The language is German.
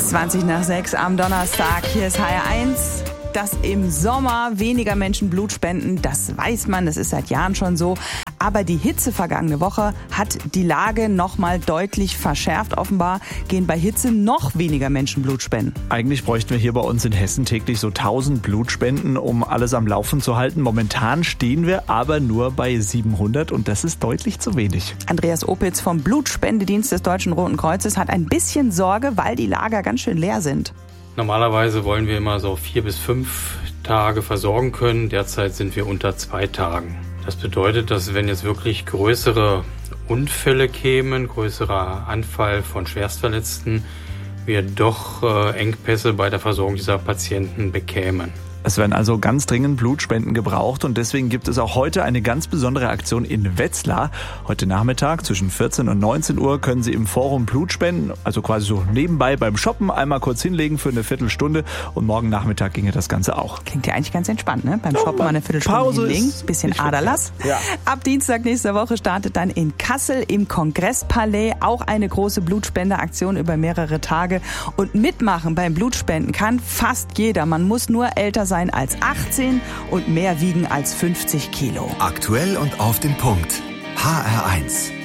20 nach 6 am Donnerstag. Hier ist HR1. Dass im Sommer weniger Menschen Blut spenden, das weiß man, das ist seit Jahren schon so. Aber die Hitze vergangene Woche hat die Lage nochmal deutlich verschärft. Offenbar gehen bei Hitze noch weniger Menschen Blut spenden. Eigentlich bräuchten wir hier bei uns in Hessen täglich so 1000 Blutspenden, um alles am Laufen zu halten. Momentan stehen wir aber nur bei 700 und das ist deutlich zu wenig. Andreas Opitz vom Blutspendedienst des Deutschen Roten Kreuzes hat ein bisschen Sorge, weil die Lager ganz schön leer sind. Normalerweise wollen wir immer so 4 bis 5 Tage versorgen können. Derzeit sind wir unter 2 Tagen. Das bedeutet, dass wenn jetzt wirklich größere Unfälle kämen, größerer Anfall von Schwerstverletzten, wir doch Engpässe bei der Versorgung dieser Patienten bekämen. Es werden also ganz dringend Blutspenden gebraucht und deswegen gibt es auch heute eine ganz besondere Aktion in Wetzlar. Heute Nachmittag zwischen 14 und 19 Uhr können Sie im Forum Blut spenden, also quasi so nebenbei beim Shoppen einmal kurz hinlegen für eine Viertelstunde und morgen Nachmittag ginge das Ganze auch. Klingt ja eigentlich ganz entspannt, ne? Beim Shoppen mal eine Viertelstunde Pause hinlegen, bisschen Aderlass. Ja. Ab Dienstag nächster Woche startet dann in Kassel im Kongresspalais auch eine große Blutspendeaktion über mehrere Tage. Und mitmachen beim Blutspenden kann fast jeder. Man muss nur älter sein als 18 und mehr wiegen als 50 Kilo. Aktuell und auf den Punkt. HR1.